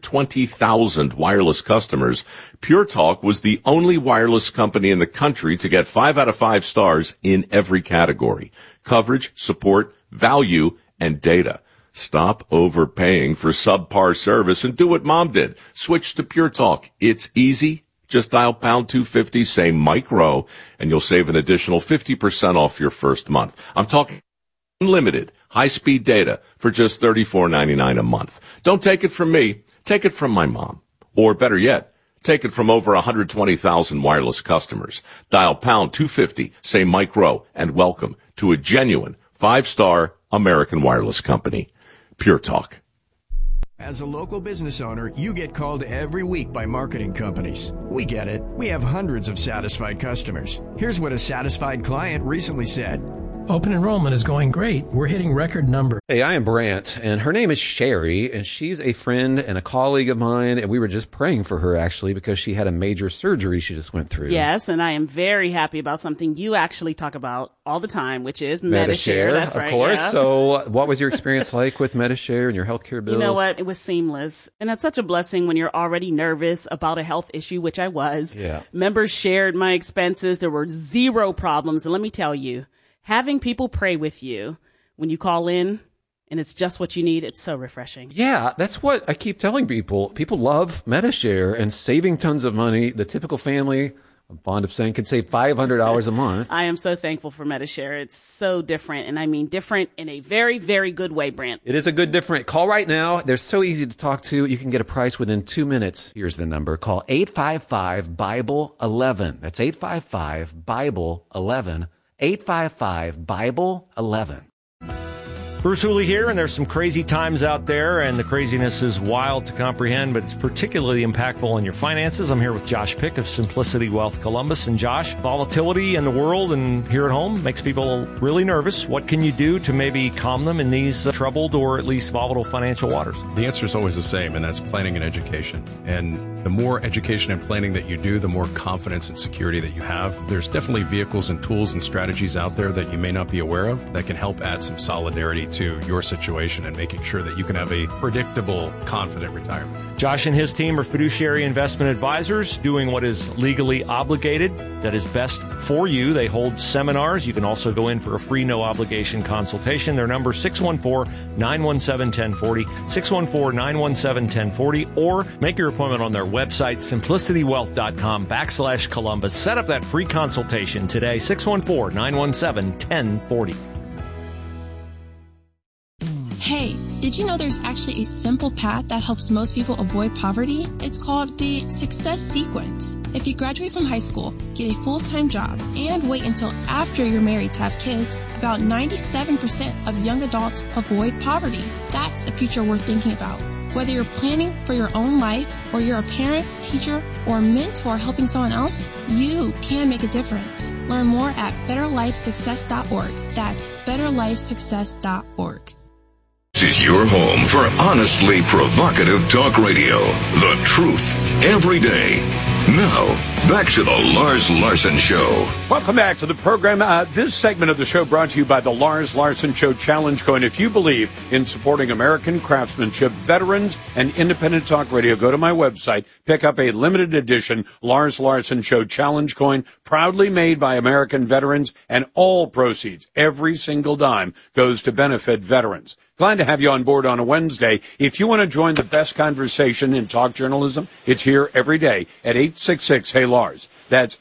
120,000 wireless customers, Pure Talk was the only wireless company in the country to get 5 out of 5 stars in every category: coverage, support, value, and data. Stop overpaying for subpar service and do what Mom did. Switch to Pure Talk. It's easy. Just dial pound 250, say Mike Rowe, and you'll save an additional 50% off your first month. I'm talking unlimited high-speed data for just $34.99 a month. Don't take it from me. Take it from my mom. Or better yet, take it from over 120,000 wireless customers. Dial pound 250, say Mike Rowe, and welcome to a genuine 5-star American wireless company. Pure Talk. As a local business owner, you get called every week by marketing companies. We get it. We have hundreds of satisfied customers. Here's what a satisfied client recently said. Open enrollment is going great. We're hitting record numbers. Hey, I am Brant, and her name is Sherry, and she's a friend and a colleague of mine, and we were just praying for her, actually, because she had a major surgery she just went through. Yes, and I am very happy about something you actually talk about all the time, which is Medi-Share. That's right. Of course. Yeah. So what was your experience like with Medi-Share and your healthcare bills? You know what? It was seamless. And that's such a blessing when you're already nervous about a health issue, which I was. Yeah. Members shared my expenses. There were 0 problems. And let me tell you, having people pray with you when you call in and it's just what you need, it's so refreshing. Yeah, that's what I keep telling people. People love Medi-Share and saving tons of money. The typical family, I'm fond of saying, can save $500 a month. I am so thankful for Medi-Share. It's so different, and I mean different in a very, very good way, Brant. It is a good different. Call right now. They're so easy to talk to. You can get a price within 2 minutes. Here's the number. Call 855-BIBLE-11. That's 855-BIBLE-11. 855-BIBLE-11. Bruce Hooley here, and there's some crazy times out there, and the craziness is wild to comprehend, but it's particularly impactful on your finances. I'm here with Josh Pick of Simplicity Wealth Columbus. And Josh, volatility in the world and here at home makes people really nervous. What can you do to maybe calm them in these troubled or at least volatile financial waters? The answer is always the same, and that's planning and education. And the more education and planning that you do, the more confidence and security that you have. There's definitely vehicles and tools and strategies out there that you may not be aware of that can help add some solidarity to your situation and making sure that you can have a predictable, confident retirement. Josh and his team are fiduciary investment advisors doing what is legally obligated, that is best for you. They hold seminars. You can also go in for a free, no-obligation consultation. Their number is 614-917-1040, 614-917-1040, or make your appointment on their website, simplicitywealth.com/Columbus. Set up that free consultation today, 614-917-1040. Hey, did you know there's actually a simple path that helps most people avoid poverty? It's called the Success Sequence. If you graduate from high school, get a full-time job, and wait until after you're married to have kids, about 97% of young adults avoid poverty. That's a future worth thinking about. Whether you're planning for your own life, or you're a parent, teacher, or mentor helping someone else, you can make a difference. Learn more at betterlifesuccess.org. That's betterlifesuccess.org. This is your home for honestly provocative talk radio. The truth every day. Now, back to the Lars Larson Show. Welcome back to the program. This segment of the show brought to you by the Lars Larson Show Challenge Coin. If you believe in supporting American craftsmanship, veterans, and independent talk radio, go to my website, pick up a limited edition Lars Larson Show Challenge Coin, proudly made by American veterans, and all proceeds, every single dime, goes to benefit veterans. Glad to have you on board on a Wednesday. If you want to join the best conversation in talk journalism, it's here every day at 866 Hey Lars. That's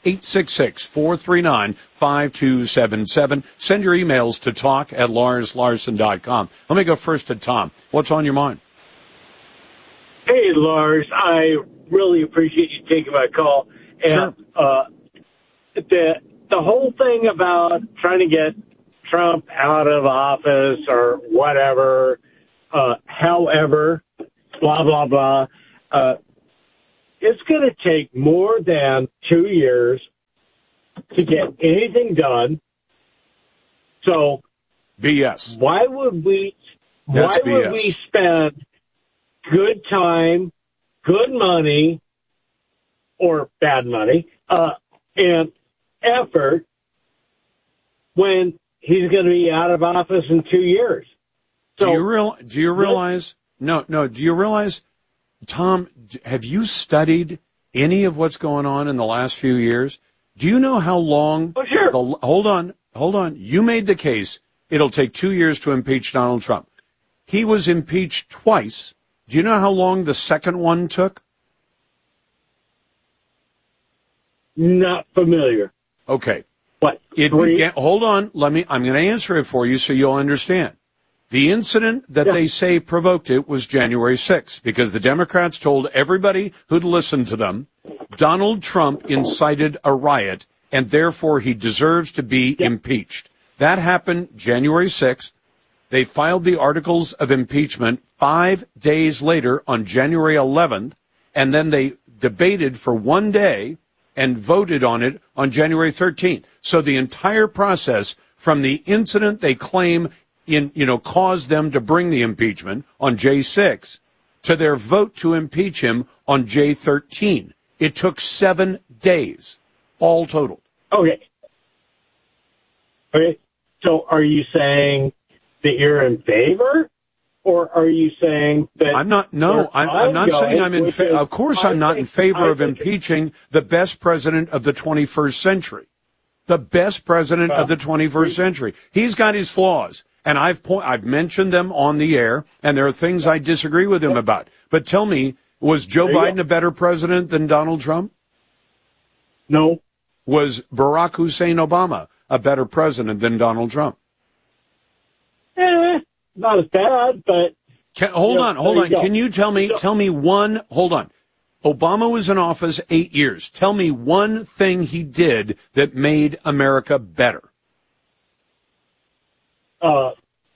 866-439-5277. Send your emails to talk@larslarson.com. Let me go first to Tom. What's on your mind? Hey, Lars. I really appreciate you taking my call. And, the whole thing about trying to get Trump out of office or whatever, however, blah, blah, blah, it's going to take more than 2 years to get anything done. So BS. Why would we spend good time, good money, or bad money, and effort when he's going to be out of office in 2 years? So, do you realize? No. Do you realize, Tom? Have you studied any of what's going on in the last few years? Do you know how long? Oh, sure. Hold on. You made the case. It'll take 2 years to impeach Donald Trump. He was impeached twice. Do you know how long the second one took? Not familiar. Okay. What? Hold on. I'm going to answer it for you so you'll understand. The incident that they say provoked it was January 6th because the Democrats told everybody who'd listened to them Donald Trump incited a riot and therefore he deserves to be impeached. That happened January 6th. They filed the articles of impeachment 5 days later on January 11th, and then they debated for 1 day and voted on it on January 13th. So the entire process from the incident they claim caused them to bring the impeachment on J6 to their vote to impeach him on J13. It took 7 days, all totaled. Okay. So are you saying that you're in favor? Or are you saying that I'm not? No, I'm not saying I'm in favor. Of course, I'm not in favor of impeaching the best president of the 21st century. The best president of the 21st century. He's got his flaws, and I've mentioned them on the air, and there are things I disagree with him about. But tell me, was Joe Biden a better president than Donald Trump? No. Was Barack Hussein Obama a better president than Donald Trump? Not as bad, but... Hold on. Can you tell me one... Hold on. Obama was in office 8 years. Tell me one thing he did that made America better. I'll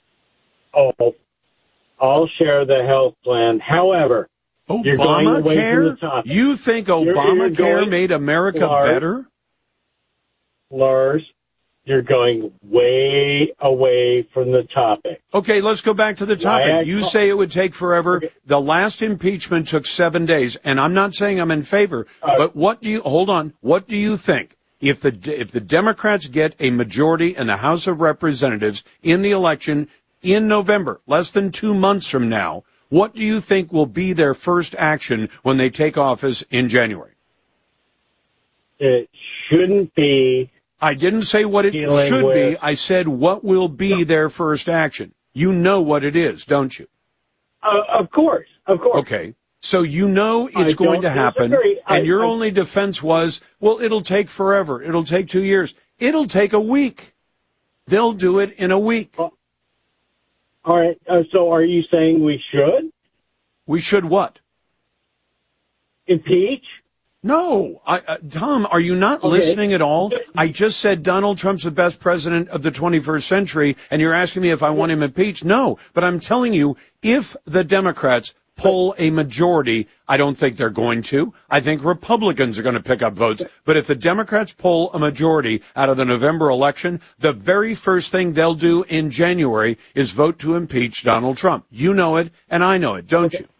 share the health plan. However, you're going away from the topic. You think Obamacare made America better? Lars, you're going way away from the topic. Okay, let's go back to the topic. You say it would take forever. Okay. The last impeachment took 7 days, and I'm not saying I'm in favor, but what do you think? If the Democrats get a majority in the House of Representatives in the election in November, less than 2 months from now, what do you think will be their first action when they take office in January? It shouldn't be... I didn't say what it should be. I said what will be their first action. You know what it is, don't you? Of course. Okay. So you know it's going to happen, and your only defense was, well, it'll take forever. It'll take 2 years. It'll take a week. They'll do it in a week. All right. So are you saying we should? We should what? Impeach? No. Tom, are you not listening at all? I just said Donald Trump's the best president of the 21st century, and you're asking me if I want him impeached? No. But I'm telling you, if the Democrats pull a majority, I don't think they're going to. I think Republicans are going to pick up votes. But if the Democrats pull a majority out of the November election, the very first thing they'll do in January is vote to impeach Donald Trump. You know it, and I know it, don't you?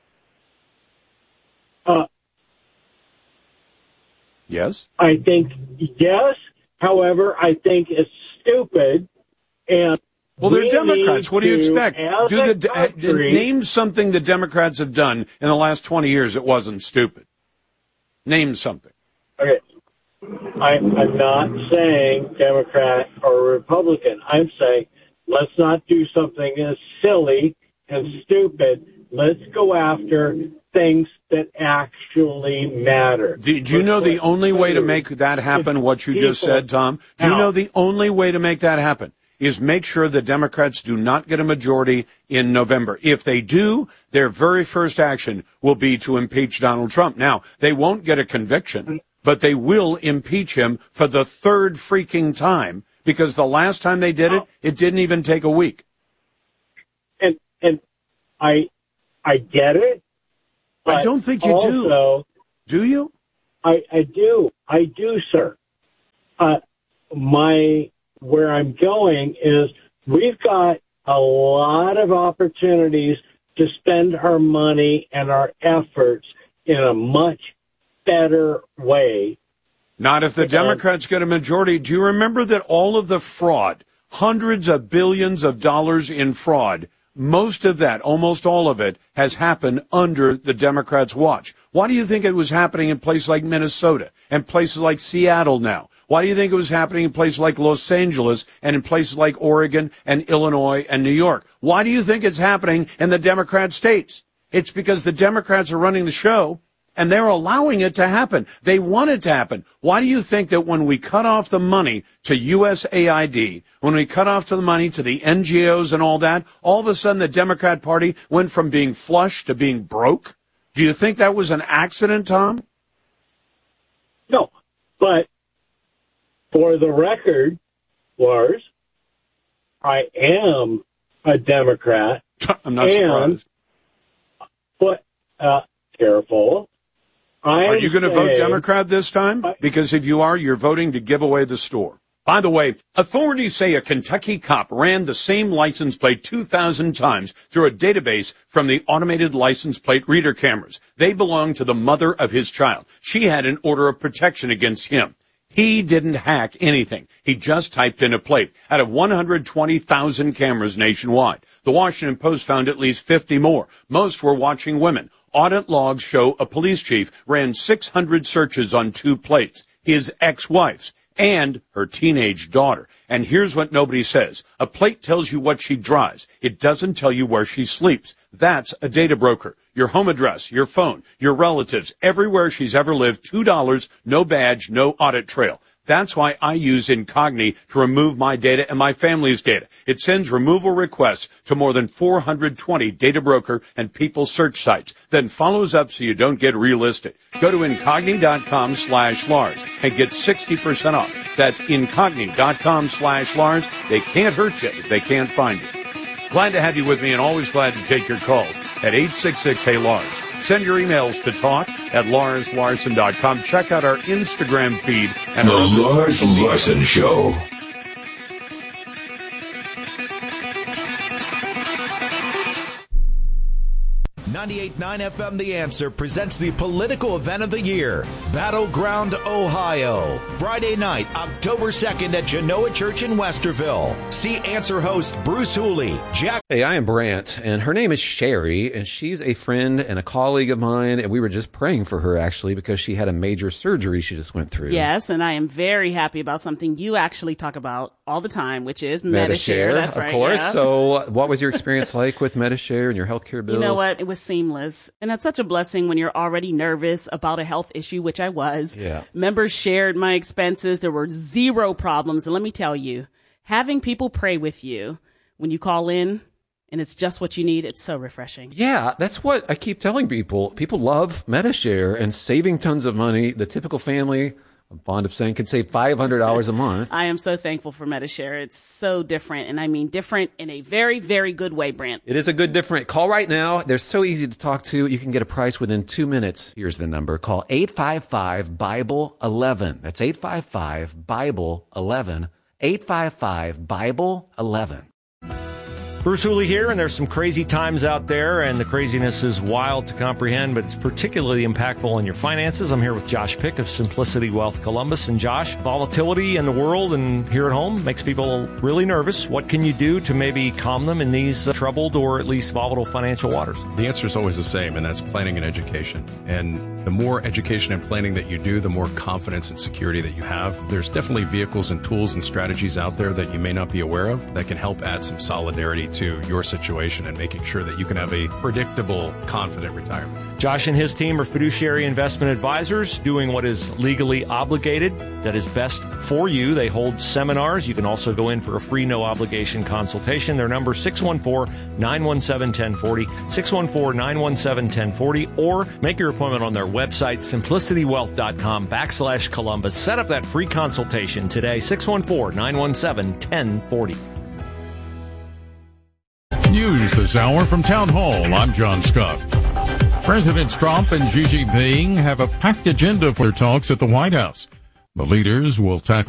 Yes? I think yes. However, I think it's stupid. And well, they're Democrats. What do you expect? Name something the Democrats have done in the last 20 years that wasn't stupid. Name something. Okay. I'm not saying Democrat or Republican. I'm saying let's not do something as silly and stupid. Let's go after things that actually matter. Do you know the only way to make that happen, what you just said, Tom? Do you know the only way to make that happen is make sure the Democrats do not get a majority in November. If they do, their very first action will be to impeach Donald Trump. Now, they won't get a conviction, but they will impeach him for the third freaking time, because the last time they did it, it didn't even take a week. And I get it. I don't think you do. Do you? I do, sir. Where I'm going is we've got a lot of opportunities to spend our money and our efforts in a much better way. Not if the Democrats get a majority. Do you remember that all of the fraud, hundreds of billions of dollars in fraud, most of that, almost all of it, has happened under the Democrats' watch? Why do you think it was happening in places like Minnesota and places like Seattle now? Why do you think it was happening in places like Los Angeles and in places like Oregon and Illinois and New York? Why do you think it's happening in the Democrat states? It's because the Democrats are running the show, and they're allowing it to happen. They want it to happen. Why do you think that when we cut off the money to USAID, when we cut off the money to the NGOs and all that, all of a sudden the Democrat Party went from being flush to being broke? Do you think that was an accident, Tom? No, but for the record, Lars, I am a Democrat. I'm not surprised. But, careful. Are you going to vote Democrat this time? Because if you are, you're voting to give away the store. By the way, authorities say a Kentucky cop ran the same license plate 2,000 times through a database from the automated license plate reader cameras. They belong to the mother of his child. She had an order of protection against him. He didn't hack anything. He just typed in a plate out of 120,000 cameras nationwide. The Washington Post found at least 50 more. Most were watching women. Audit logs show a police chief ran 600 searches on 2 plates, his ex-wife's and her teenage daughter. And here's what nobody says. A plate tells you what she drives. It doesn't tell you where she sleeps. That's a data broker. Your home address, your phone, your relatives, everywhere she's ever lived, $2, no badge, no audit trail. That's why I use Incogni to remove my data and my family's data. It sends removal requests to more than 420 data broker and people search sites, then follows up so you don't get relisted. Go to Incogni.com/Lars and get 60% off. That's Incogni.com/Lars. They can't hurt you if they can't find you. Glad to have you with me and always glad to take your calls at 866-HEY-LARS. Send your emails to talk@LarsLarson.com. Check out our Instagram feed. And The Lars Larson Show. .9 FM The Answer presents the political event of the year, Battleground, Ohio. Friday night, October 2nd at Genoa Church in Westerville. See Answer host Bruce Hooley, Jack. Hey, I am Brant, and her name is Sherry, and she's a friend and a colleague of mine, and we were just praying for her, actually, because she had a major surgery she just went through. Yes, and I am very happy about something you actually talk about all the time, which is Medi-Share. That's right. Of course. Yeah. So what was your experience like with Medi-Share and your healthcare bills? You know what? It was seamless. And that's such a blessing when you're already nervous about a health issue, which I was. Yeah. Members shared my expenses. There were 0 problems. And let me tell you, having people pray with you when you call in and it's just what you need, it's so refreshing. Yeah, that's what I keep telling people. People love Medi-Share and saving tons of money. The typical family, I'm fond of saying, can save $500 a month. I am so thankful for Medi-Share. It's so different, and I mean different in a very, very good way, Brant. It is a good different. Call right now. They're so easy to talk to. You can get a price within 2 minutes. Here's the number. Call 855-BIBLE-11. That's 855-BIBLE-11. 855-BIBLE-11. Bruce Hooley here, and there's some crazy times out there, and the craziness is wild to comprehend, but it's particularly impactful on your finances. I'm here with Josh Pick of Simplicity Wealth Columbus. And Josh, volatility in the world and here at home makes people really nervous. What can you do to maybe calm them in these troubled or at least volatile financial waters? The answer is always the same, and that's planning and education. And the more education and planning that you do, the more confidence and security that you have. There's definitely vehicles and tools and strategies out there that you may not be aware of that can help add some solidarity to your situation and making sure that you can have a predictable, confident retirement. Josh and his team are fiduciary investment advisors doing what is legally obligated, that is best for you. They hold seminars. You can also go in for a free, no-obligation consultation. Their number, 614-917-1040, 614-917-1040, or make your appointment on their website, simplicitywealth.com/Columbus. Set up that free consultation today, 614-917-1040. News this hour from Town Hall. I'm John Scott. Presidents Trump and Xi Jinping have a packed agenda for their talks at the White House. The leaders will tackle